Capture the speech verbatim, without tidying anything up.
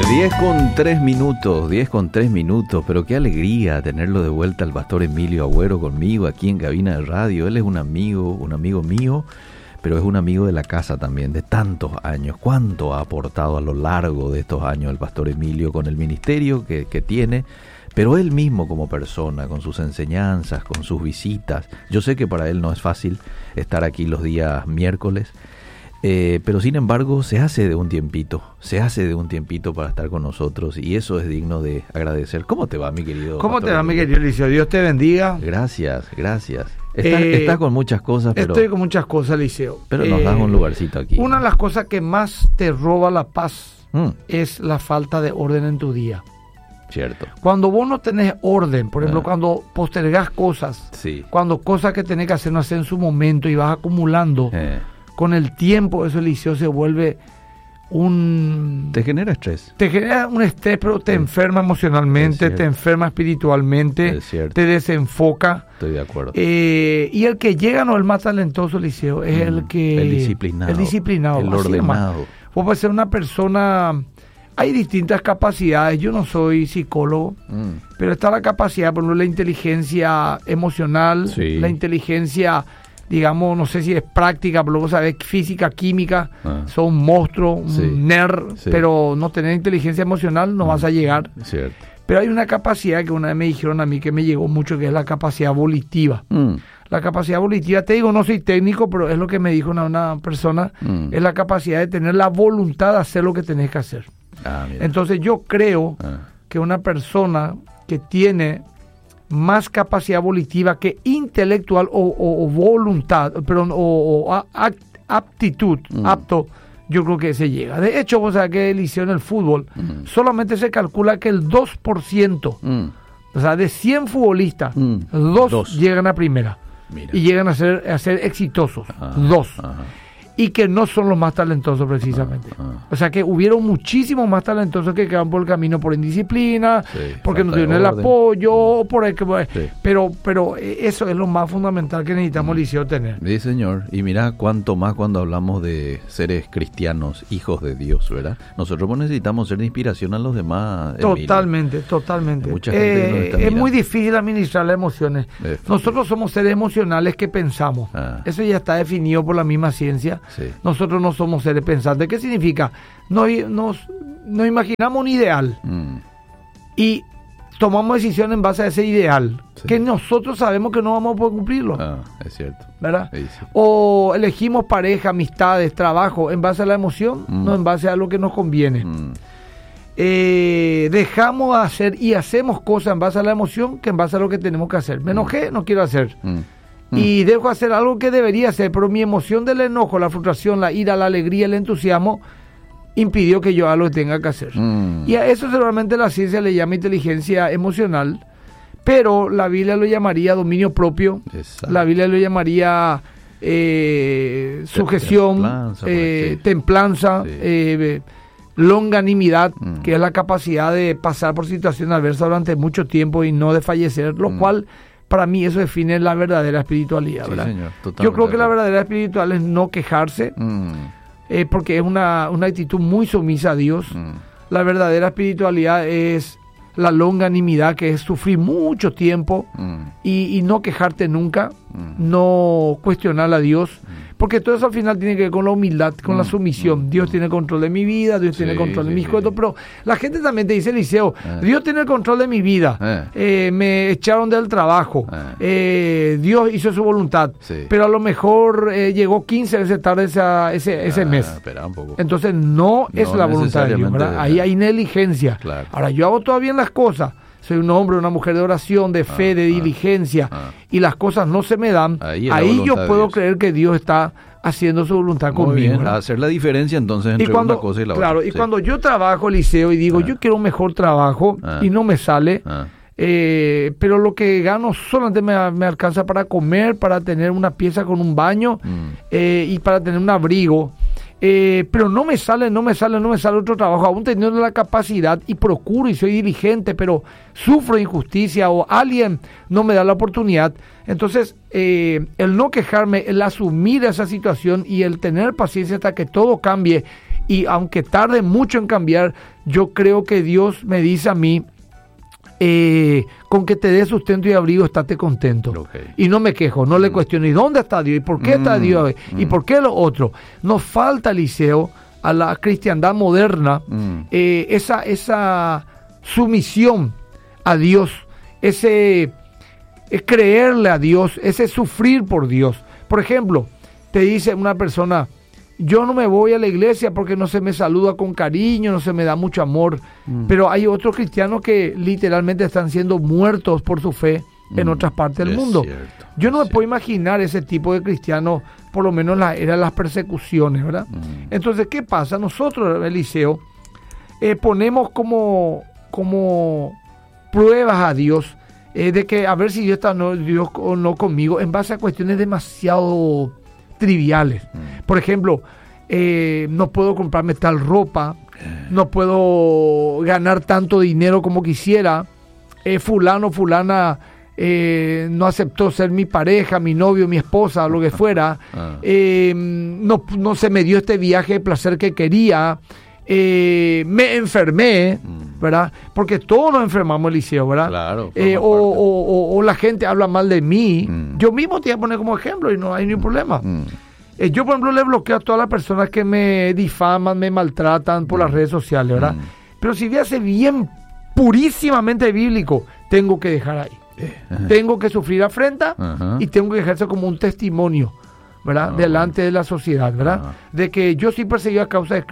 diez con tres minutos, diez con tres minutos, pero qué alegría tenerlo de vuelta al pastor Emilio Agüero conmigo aquí en Cabina de Radio. Él es un amigo, un amigo mío, pero es un amigo de la casa también, de tantos años. ¿Cuánto ha aportado a lo largo de estos años el pastor Emilio con el ministerio que, que tiene? Pero él mismo como persona, con sus enseñanzas, con sus visitas. Yo sé que para él no es fácil estar aquí los días miércoles, Eh, pero sin embargo se hace de un tiempito, se hace de un tiempito para estar con nosotros y eso es digno de agradecer. ¿Cómo te va, mi querido? ¿Cómo te va, mi querido Eliseo? Dios te bendiga. Gracias, gracias. Estás, eh, estás con muchas cosas, pero... Estoy con muchas cosas, Eliseo. Pero eh, nos das un lugarcito aquí. Una de las cosas que más te roba la paz mm. es la falta de orden en tu día. Cierto. Cuando vos no tenés orden, por ejemplo, ah. cuando postergás cosas, sí. cuando cosas que tenés que hacer no hacer en su momento y vas acumulando... Eh. Con el tiempo eso, Eliseo, se vuelve un... Te genera estrés. Te genera un estrés, pero te sí. enferma emocionalmente, te enferma espiritualmente, te desenfoca. Estoy de acuerdo. Eh, y el que llega, no el más talentoso, Eliseo, es mm, el que... El disciplinado. El disciplinado. El ordenado. Vos puedes ser una persona... Hay distintas capacidades. Yo no soy psicólogo, mm. pero está la capacidad, por ejemplo, la inteligencia emocional, sí. la inteligencia... digamos, no sé si es práctica, pero luego sabes, física, química, ah. son un monstruo, un sí. nerd, sí. pero no tener inteligencia emocional no mm. vas a llegar. Cierto. Pero hay una capacidad que una vez me dijeron a mí que me llegó mucho, que es la capacidad volitiva. Mm. La capacidad volitiva, te digo, no soy técnico, pero es lo que me dijo una, una persona, mm. es la capacidad de tener la voluntad de hacer lo que tenés que hacer. Ah, Entonces yo creo ah. que una persona que tiene... más capacidad volitiva que intelectual o, o, o voluntad, perdón, o, o aptitud, mm. apto, yo creo que se llega. De hecho, vos sabés que Eliseo en el fútbol, mm. solamente se calcula que el dos por ciento, mm. o sea, de cien futbolistas, mm. dos, dos llegan a primera. Mira. Y llegan a ser, a ser exitosos, ajá, dos. Ajá. Y que no son los más talentosos precisamente. Ah, ah. O sea que hubieron muchísimos más talentosos que quedan por el camino por indisciplina, sí, porque no tienen el apoyo, mm. por el que, sí. pero pero eso es lo más fundamental que necesitamos, mm. Eliseo, tener. Sí, señor. Y mira cuánto más cuando hablamos de seres cristianos, hijos de Dios, ¿verdad? Nosotros necesitamos ser de inspiración a los demás. Totalmente, Emilio. totalmente. Mucha gente eh, nos está es mirando. muy difícil administrar las emociones. Nosotros somos seres emocionales que pensamos. Ah. Eso ya está definido por la misma ciencia. Sí. Nosotros no somos seres pensantes. ¿Qué significa? Nos, nos, nos imaginamos un ideal mm. y tomamos decisiones en base a ese ideal, sí. que nosotros sabemos que no vamos a poder cumplirlo. Ah, es cierto. ¿Verdad? Sí, sí. O elegimos pareja, amistades, trabajo en base a la emoción, mm. no en base a lo que nos conviene. Mm. Eh, dejamos hacer y hacemos cosas en base a la emoción que en base a lo que tenemos que hacer. Me enojé, no quiero hacer. Mm. Y mm. dejo hacer algo que debería hacer, pero mi emoción del enojo, la frustración, la ira, la alegría, el entusiasmo impidió que yo haga lo que tenga que hacer. Mm. Y a eso seguramente la ciencia le llama inteligencia emocional, pero la Biblia lo llamaría dominio propio. Exacto. La Biblia lo llamaría eh, sujeción, templanza, eh, templanza sí. eh, longanimidad, mm. que es la capacidad de pasar por situaciones adversas durante mucho tiempo y no de fallecer, lo mm. cual... Para mí eso define la verdadera espiritualidad, ¿verdad? Sí, señor, yo creo que la verdadera espiritualidad es no quejarse, mm. eh, porque es una, una actitud muy sumisa a Dios. Mm. La verdadera espiritualidad es la longanimidad, que es sufrir mucho tiempo mm. y, y no quejarte nunca, mm. no cuestionar a Dios, mm. porque todo eso al final tiene que ver con la humildad, con mm. la sumisión. Mm. Dios tiene control de mi vida, Dios sí, tiene control sí, de mis sí, cosas, sí. pero la gente también te dice, Eliseo, eh. Dios tiene el control de mi vida, eh. Eh, me echaron del trabajo, eh. Eh, Dios hizo su voluntad, sí. pero a lo mejor eh, llegó quince veces tarde esa, ese, ese ah, mes. Espera un poco. Entonces no, no es la voluntad de Dios, ¿verdad? Ahí hay negligencia. Claro. Ahora, yo hago todavía las cosas. Soy un hombre, una mujer de oración, de fe, ah, de diligencia, ah, y las cosas no se me dan. Ahí, ahí yo puedo creer que Dios está haciendo su voluntad Muy conmigo. Bien, hacer la diferencia entonces entre cuando, una cosa y la claro, otra. Claro, y sí. cuando yo trabajo, Eliseo, y digo, ah, yo quiero un mejor trabajo, ah, y no me sale, ah, eh, pero lo que gano solamente me, me alcanza para comer, para tener una pieza con un baño, mm. eh, y para tener un abrigo. Eh, pero no me sale, no me sale, no me sale otro trabajo, aún teniendo la capacidad y procuro y soy diligente, pero sufro injusticia o alguien no me da la oportunidad. Entonces, eh, el no quejarme, el asumir esa situación y el tener paciencia hasta que todo cambie y aunque tarde mucho en cambiar, yo creo que Dios me dice a mí, eh, con que te dé sustento y abrigo, estate contento. Okay. Y no me quejo, no mm. le cuestiono, ¿y dónde está Dios? ¿Y por qué mm. está Dios? ¿Y mm. por qué lo otro? Nos falta, Eliseo, a la cristiandad moderna, mm. eh, esa, esa sumisión a Dios, ese es creerle a Dios, ese sufrir por Dios. Por ejemplo, te dice una persona, yo no me voy a la iglesia porque no se me saluda con cariño, no se me da mucho amor, mm. pero hay otros cristianos que literalmente están siendo muertos por su fe mm. en otras partes del es mundo. Cierto, yo no me cierto. puedo imaginar ese tipo de cristianos, por lo menos en la era de las persecuciones, ¿verdad? Mm. Entonces, ¿qué pasa? Nosotros, Eliseo, eh, ponemos como, como pruebas a Dios, eh, de que a ver si Dios está no, Dios o no conmigo, en base a cuestiones demasiado triviales. Mm. Por ejemplo, eh, no puedo comprarme tal ropa, no puedo ganar tanto dinero como quisiera, eh, fulano, fulana eh, no aceptó ser mi pareja, mi novio, mi esposa, lo que fuera, ah. eh, no, no se me dio este viaje de placer que quería, eh, me enfermé, mm. ¿verdad? Porque todos nos enfermamos, Eliseo, ¿verdad? Claro. Eh, o, o, o, o la gente habla mal de mí. Mm. Yo mismo te voy a poner como ejemplo y no hay ningún problema. Mm. Eh, yo, por ejemplo, le bloqueo a todas las personas que me difaman, me maltratan por mm. las redes sociales, ¿verdad? Mm. Pero si voy a ser bien purísimamente bíblico, tengo que dejar ahí. Eh. Tengo que sufrir afrenta uh-huh. y tengo que ejercer como un testimonio, ¿verdad? Uh-huh. Delante de la sociedad, ¿verdad? Uh-huh. De que yo soy perseguido a causa de